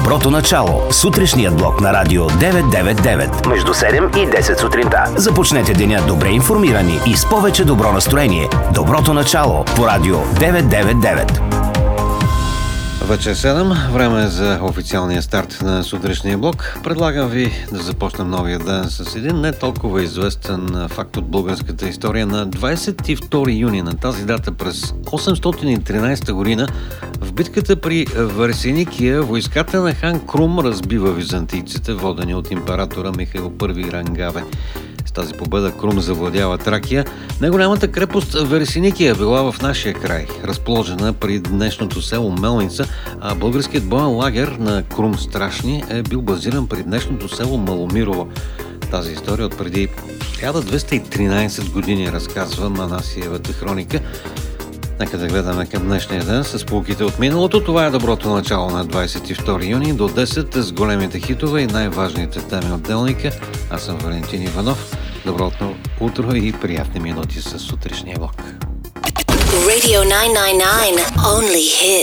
Доброто начало. Сутрешният блок на Радио 999. Между 7 и 10 сутринта. Започнете деня добре информирани и с повече добро настроение. Доброто начало по Радио 999. Вече е 7. Време е за официалния старт на сутрешния блок. Предлагам ви да започнем новия ден с един не толкова известен факт от българската история. На 22 юни на тази дата през 813 година в битката при Варсеникия войската на хан Крум разбива византийците, водени от императора Михаил I Рангаве. С тази победа Крум завладява Тракия. Най-голямата крепост Варсеникия била в нашия край, разположена при днешното село Мелница, а българският боен лагер на Крум Страшни е бил базиран при днешното село Маломирово. Тази история от преди 1213 години разказва Манасиевата хроника. Нека да гледаме към днешния ден с поуките от миналото. Това е доброто начало на 22 юни до 10 с големите хитове и най-важните теми от делника. Аз съм Валентин Иванов. Доброто утро и приятни минути с сутрешния блок. Radio 999, only hits.